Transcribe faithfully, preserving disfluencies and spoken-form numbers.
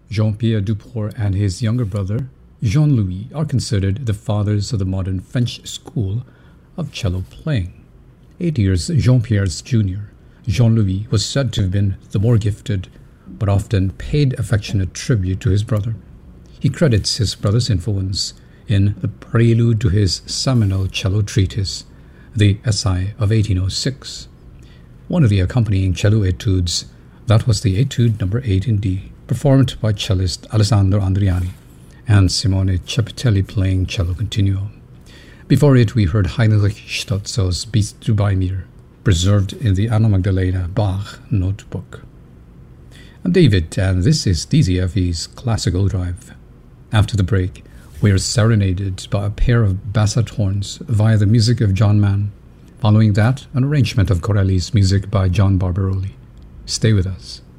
Jean-Pierre Duport and his younger brother, Jean-Louis, are considered the fathers of the modern French school of cello playing. Eight years Jean-Pierre's junior, Jean-Louis was said to have been the more gifted, but often paid affectionate tribute to his brother. He credits his brother's influence in the prelude to his seminal cello treatise, the Essai of eighteen oh six. One of the accompanying cello etudes, that was the etude number eight in D, performed by cellist Alessandro Andriani and Simone Cepitelli playing cello continuo. Before it, we heard Heinrich Stotzo's Bis du bei mir, preserved in the Anna Magdalena Bach notebook. I'm David, and this is D Z F E's Classical Drive. After the break, we are serenaded by a pair of bassett horns via the music of John Mann. Following that, an arrangement of Corelli's music by John Barbaroli. Stay with us.